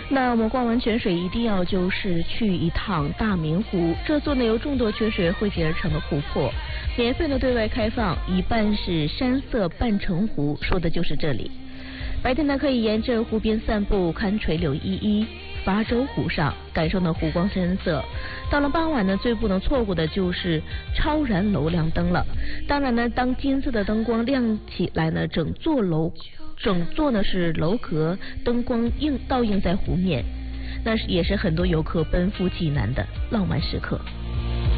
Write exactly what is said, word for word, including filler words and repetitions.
那我们逛完泉水，一定要就是去一趟大明湖，这座呢由众多泉水汇集而成的湖泊，免费的对外开放，一半是山色半城湖，说的就是这里。白天呢可以沿着湖边散步，看垂柳依依，发洲湖上感受呢湖光山色。到了傍晚呢，最不能错过的就是超燃楼亮灯了。当然呢，当金色的灯光亮起来呢，整座楼整座呢是楼阁，灯光映倒映在湖面，那也是很多游客奔赴济南的浪漫时刻。